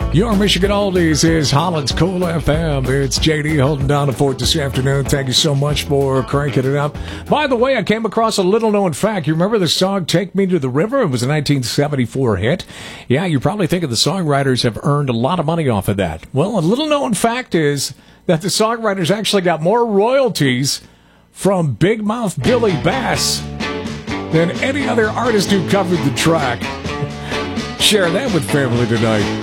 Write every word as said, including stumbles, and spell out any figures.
Your Michigan Oldies is Holland's Cool F M. It's J D holding down the fort this afternoon. Thank you so much for cranking it up. By the way, I came across a little-known fact. You remember the song Take Me to the River? It was a nineteen seventy-four hit. Yeah, you probably think the songwriters have earned a lot of money off of that. Well, a little-known fact is that the songwriters actually got more royalties from Big Mouth Billy Bass than any other artist who covered the track. Share that with family tonight.